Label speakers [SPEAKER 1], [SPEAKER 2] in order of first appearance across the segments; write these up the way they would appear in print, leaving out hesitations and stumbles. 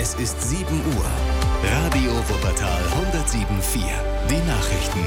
[SPEAKER 1] Es ist 7 Uhr. Radio Wuppertal 107.4. Die Nachrichten.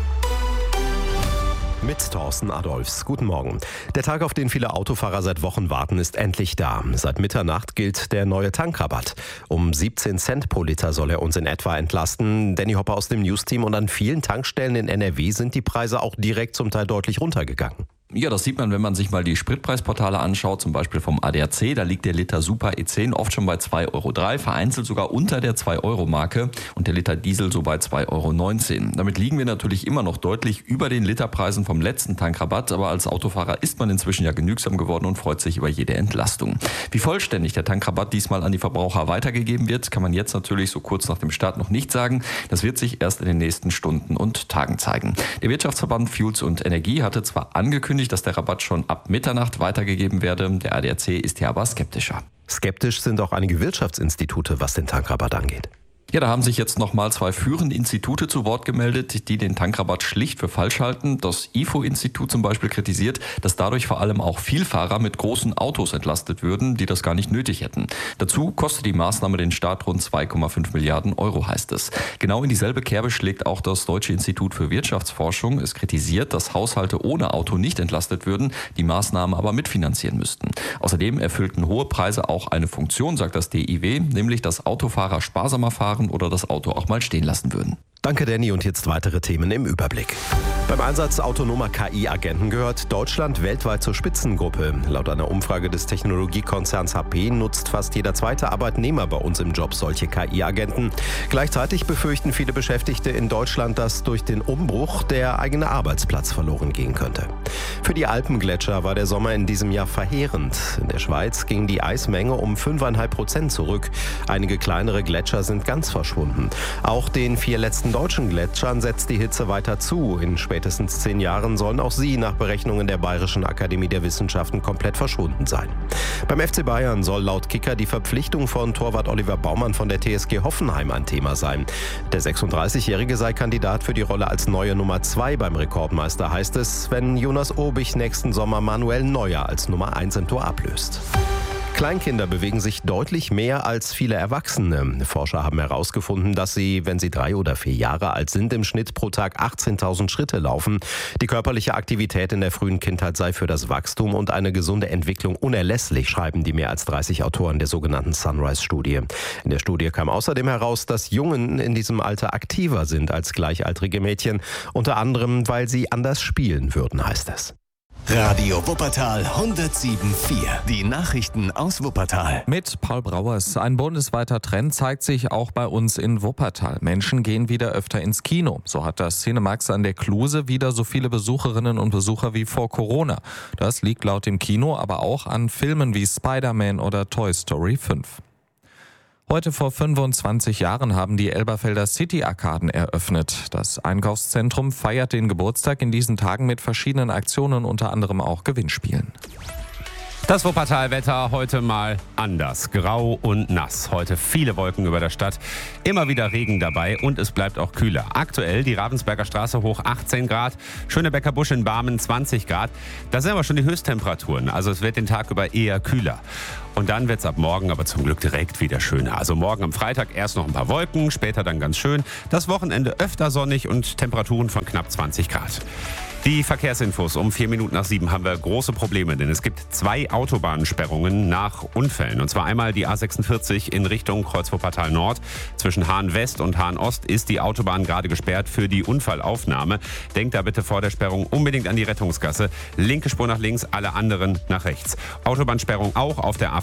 [SPEAKER 2] Mit Thorsten Adolfs. Guten Morgen. Der Tag, auf den viele Autofahrer seit Wochen warten, ist endlich da. Seit Mitternacht gilt der neue Tankrabatt. Um 17 Cent pro Liter soll er uns in etwa entlasten. Danny Hopper aus dem News-Team. Und an vielen Tankstellen in NRW sind die Preise auch direkt zum Teil deutlich runtergegangen.
[SPEAKER 3] Ja, das sieht man, wenn man sich mal die Spritpreisportale anschaut, zum Beispiel vom ADAC. Da liegt der Liter Super E10 oft schon bei 2,03 €, vereinzelt sogar unter der 2-Euro-Marke und der Liter Diesel so bei 2,19 €. Damit liegen wir natürlich immer noch deutlich über den Literpreisen vom letzten Tankrabatt, aber als Autofahrer ist man inzwischen ja genügsam geworden und freut sich über jede Entlastung. Wie vollständig der Tankrabatt diesmal an die Verbraucher weitergegeben wird, kann man jetzt natürlich so kurz nach dem Start noch nicht sagen. Das wird sich erst in den nächsten Stunden und Tagen zeigen. Der Wirtschaftsverband Fuels und Energie hatte zwar angekündigt, dass der Rabatt schon ab Mitternacht weitergegeben werde. Der ADAC ist hier aber skeptischer.
[SPEAKER 2] Skeptisch sind auch einige Wirtschaftsinstitute, was den Tankrabatt angeht.
[SPEAKER 3] Ja, da haben sich jetzt nochmal 2 führende Institute zu Wort gemeldet, die den Tankrabatt schlicht für falsch halten. Das IFO-Institut zum Beispiel kritisiert, dass dadurch vor allem auch Vielfahrer mit großen Autos entlastet würden, die das gar nicht nötig hätten. Dazu kostet die Maßnahme den Staat rund 2,5 Milliarden €, heißt es. Genau in dieselbe Kerbe schlägt auch das Deutsche Institut für Wirtschaftsforschung. Es kritisiert, dass Haushalte ohne Auto nicht entlastet würden, die Maßnahmen aber mitfinanzieren müssten. Außerdem erfüllten hohe Preise auch eine Funktion, sagt das DIW, nämlich dass Autofahrer sparsamer fahren oder das Auto auch mal stehen lassen würden.
[SPEAKER 2] Danke, Danny. Und jetzt weitere Themen im Überblick. Beim Einsatz autonomer KI-Agenten gehört Deutschland weltweit zur Spitzengruppe. Laut einer Umfrage des Technologiekonzerns HP nutzt fast jeder zweite Arbeitnehmer bei uns im Job solche KI-Agenten. Gleichzeitig befürchten viele Beschäftigte in Deutschland, dass durch den Umbruch der eigene Arbeitsplatz verloren gehen könnte. Für die Alpengletscher war der Sommer in diesem Jahr verheerend. In der Schweiz ging die Eismenge um 5,5% zurück. Einige kleinere Gletscher sind ganz verschwunden. Auch den 4 letzten deutschen Gletschern setzt die Hitze weiter zu. In spätestens 10 Jahren sollen auch sie nach Berechnungen der Bayerischen Akademie der Wissenschaften komplett verschwunden sein. Beim FC Bayern soll laut Kicker die Verpflichtung von Torwart Oliver Baumann von der TSG Hoffenheim ein Thema sein. Der 36-Jährige sei Kandidat für die Rolle als neue Nummer 2 beim Rekordmeister, heißt es, wenn Jonas Obich nächsten Sommer Manuel Neuer als Nummer 1 im Tor ablöst. Kleinkinder bewegen sich deutlich mehr als viele Erwachsene. Forscher haben herausgefunden, dass sie, wenn sie 3 oder 4 Jahre alt sind, im Schnitt pro Tag 18.000 Schritte laufen. Die körperliche Aktivität in der frühen Kindheit sei für das Wachstum und eine gesunde Entwicklung unerlässlich, schreiben die mehr als 30 Autoren der sogenannten Sunrise-Studie. In der Studie kam außerdem heraus, dass Jungen in diesem Alter aktiver sind als gleichaltrige Mädchen, unter anderem, weil sie anders spielen würden, heißt es.
[SPEAKER 1] Radio Wuppertal 107.4. Die Nachrichten aus Wuppertal.
[SPEAKER 4] Mit Paul Brauers. Ein bundesweiter Trend zeigt sich auch bei uns in Wuppertal. Menschen gehen wieder öfter ins Kino. So hat das Cinemax an der Kluse wieder so viele Besucherinnen und Besucher wie vor Corona. Das liegt laut dem Kino aber auch an Filmen wie Spider-Man oder Toy Story 5. Heute vor 25 Jahren haben die Elberfelder City-Arkaden eröffnet. Das Einkaufszentrum feiert den Geburtstag in diesen Tagen mit verschiedenen Aktionen, unter anderem auch Gewinnspielen.
[SPEAKER 5] Das Wuppertal-Wetter heute mal anders. Grau und nass. Heute viele Wolken über der Stadt. Immer wieder Regen dabei und es bleibt auch kühler. Aktuell die Ravensberger Straße hoch 18 Grad. Schönebecker Busch in Barmen 20 Grad. Das sind aber schon die Höchsttemperaturen. Also es wird den Tag über eher kühler. Und dann wird es ab morgen aber zum Glück direkt wieder schöner. Also morgen am Freitag erst noch ein paar Wolken, später dann ganz schön. Das Wochenende öfter sonnig und Temperaturen von knapp 20 Grad. Die Verkehrsinfos um 7:04 haben wir große Probleme, denn es gibt 2 Autobahnsperrungen nach Unfällen. Und zwar einmal die A46 in Richtung Kreuz-Wuppertal Nord. Zwischen Hahn West und Hahn Ost ist die Autobahn gerade gesperrt für die Unfallaufnahme. Denkt da bitte vor der Sperrung unbedingt an die Rettungsgasse. Linke Spur nach links, alle anderen nach rechts. Autobahnsperrung auch auf der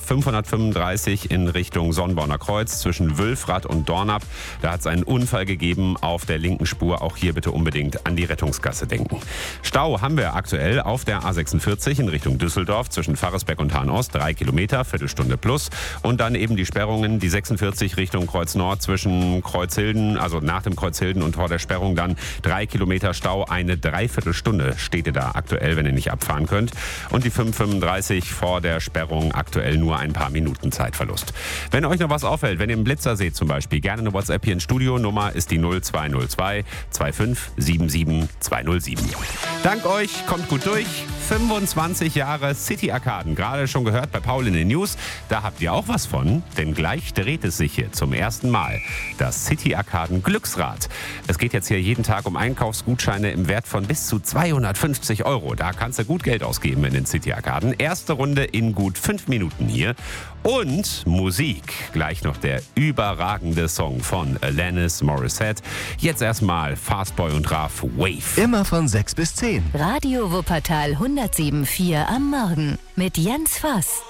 [SPEAKER 5] A535 in Richtung Sonnborner Kreuz zwischen Wülfrath und Dornap. Da hat es einen Unfall gegeben auf der linken Spur. Auch hier bitte unbedingt an die Rettungsgasse denken. Stau haben wir aktuell auf der A46 in Richtung Düsseldorf zwischen Pfarresberg und Hahn Ost, 3 Kilometer, Viertelstunde plus. Und dann eben die Sperrungen, die 46 Richtung Kreuz Nord zwischen Kreuzhilden, also nach dem Kreuzhilden und vor der Sperrung dann 3 Kilometer Stau, eine Dreiviertelstunde steht ihr da aktuell, wenn ihr nicht abfahren könnt. Und die 535 vor der Sperrung aktuell nur nur ein paar Minuten Zeitverlust. Wenn euch noch was auffällt, wenn ihr einen Blitzer seht zum Beispiel, gerne eine WhatsApp hier ins Studio. Nummer ist die 0202 25 77 207. Dank euch, kommt gut durch. 25 Jahre City Arkaden. Gerade schon gehört bei Paul in den News. Da habt ihr auch was von, denn gleich dreht es sich hier zum ersten Mal. Das City Arkaden Glücksrad. Es geht jetzt hier jeden Tag um Einkaufsgutscheine im Wert von bis zu 250 €. Da kannst du gut Geld ausgeben in den City Arkaden. Erste Runde in gut 5 Minuten hier. Und Musik. Gleich noch der überragende Song von Alanis Morissette. Jetzt erstmal Fastboy und Raf Wave.
[SPEAKER 1] Immer von 6 bis 10.
[SPEAKER 6] Radio Wuppertal 107.4 am Morgen mit Jens Voss.